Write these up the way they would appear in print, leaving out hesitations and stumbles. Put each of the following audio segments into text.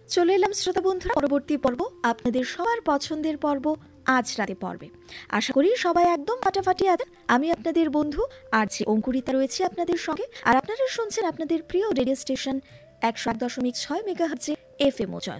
চলে এলাম শ্রোতা বন্ধুরা পরবর্তী পর্ব, আপনাদের সবার পছন্দের পর্ব আজ রাতে পর্বে। আশা করি সবাই একদম ফাটাফাটি আছেন। আমি আপনাদের বন্ধু আর যে অঙ্কুরিতা রয়েছে আপনাদের সঙ্গে, আর আপনারা শুনছেন আপনাদের প্রিয় রেডিও স্টেশন 101.6 মেগাহার্টজে FM ওজন।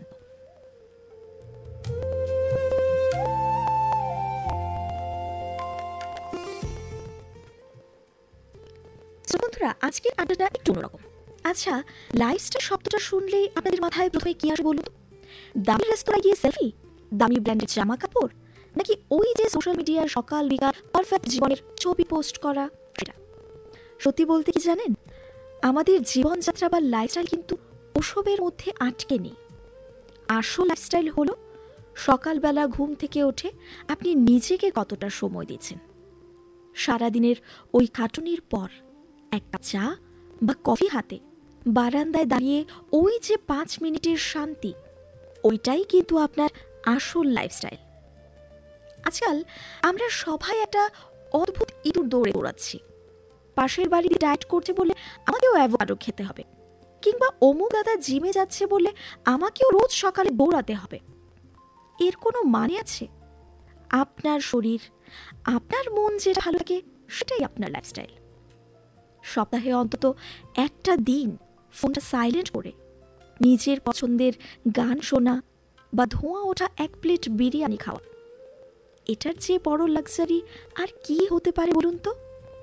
বন্ধুরা, আজকের আড্ডাটা একটু অন্যরকম। আচ্ছা, লাইফস্টাইল শব্দটা শুনলেই আপনাদের মাথায় প্রথমে কি আসে বলুন তো? দামি রেস্তোরাঁয় গিয়ে সেলফি, দামি ব্র্যান্ডের জামা কাপড়, নাকি ওই যে সোশ্যাল মিডিয়ায় সকাল বিকাল পারফেক্ট জীবনের ছবি পোস্ট করা? সেটা সত্যি বলতে কি জানেন, আমাদের জীবনযাত্রা বা লাইফস্টাইল কিন্তু ওসবের মধ্যে আটকে নেই। আসল লাইফস্টাইল হলো সকালবেলা ঘুম থেকে উঠে আপনি নিজেকে কতটা সময় দিচ্ছেন। সারাদিনের ওই খাটুনির পর এক কাপ চা বা কফি হাতে বারান্দায় দাঁড়িয়ে ওই যে 5 মিনিটের শান্তি, ওইটাই কিন্তু আপনার আসল লাইফস্টাইল। আজকাল আমরা সবাই একটা অদ্ভুত ইঁদুর দৌড়ে দৌড়াচ্ছি। পাশের বাড়িতে ডায়েট করছে বলে আমাকেও অ্যাভোকাডো খেতে হবে, কিংবা অমুক দাদা জিমে যাচ্ছে বলে আমাকেও রোজ সকালে দৌড়াতে হবে। এর কোনো মানে আছে? আপনার শরীর, আপনার মন যেটা ভালো লাগে সেটাই আপনার লাইফস্টাইল। সপ্তাহে অন্তত একটা দিন ফোনটা সাইলেন্ট করে নিজের পছন্দের গান শোনা বা ধোঁয়া ওঠা এক প্লেট বিরিয়ানি খাওয়া, এটার চেয়ে বড় লাক্সারি আর কি হতে পারে বলুন তো?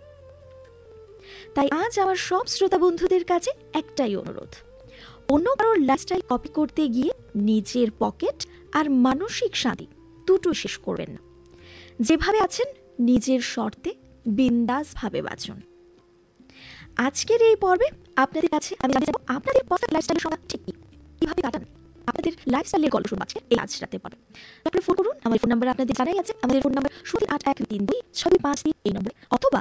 তাই আজ আমার সব শ্রোতা বন্ধুদের কাছে একটাই অনুরোধ, অন্য কারোর লাইফস্টাইল কপি করতে গিয়ে নিজের পকেট আর মানসিক শান্তি দুটোই শেষ করবেন না। যেভাবে আছেন নিজের শর্তে বিন্দাসভাবে বাঁচুন। আজকের এই পর্বে আপনাদের কাছে আমি জানতে চাইব আপনাদের পারফেক্ট লাইফস্টাইলের সংজ্ঞা ঠিক কিভাবে কাটান আপনাদের লাইফস্টাইলের গল্প শুনবো আজকে এই আজ রাতে পর্বে। আপনারা ফোন করুন, আমার ফোন নাম্বার আপনাদের জানাই আছে। আমাদের ফোন নাম্বার 08132653 এই নম্বরে, অথবা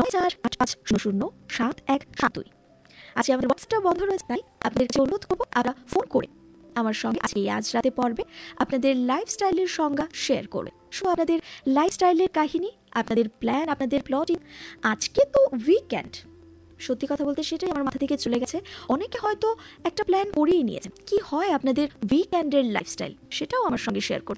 9485007172। আজকে আমাদের হোয়াটসঅ্যাপ বন্ধ রয়েছে, তাই আপনাদের কাছে অনুরোধ করবো আপনারা ফোন করে আমার সঙ্গে আজকে এই আজ রাতে পর্বে আপনাদের লাইফস্টাইলের সংজ্ঞা শেয়ার করবেন। আপনাদের লাইফস্টাইলের কাহিনী, আপনাদের প্ল্যান, আপনাদের প্লটিং। আজকে তো উইকেন্ড, সত্যি কথা বলতে সেটাই আমার মাথা থেকে চলে গেছে। অনেকে হয়তো একটা প্ল্যান করেই নিয়েছেন। কি হয় আপনাদের উইকেন্ডের লাইফস্টাইল, সেটাও আমার সঙ্গে শেয়ার করুন।